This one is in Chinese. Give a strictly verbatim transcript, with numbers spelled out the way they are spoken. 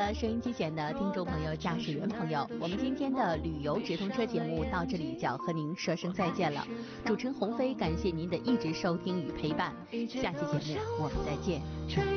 了，收音机前的听众朋友、驾驶员朋友，我们今天的旅游直通车节目到这里就要和您说声再见了。主持人鸿飞，感谢您的一直收听与陪伴，下期节目我们再见。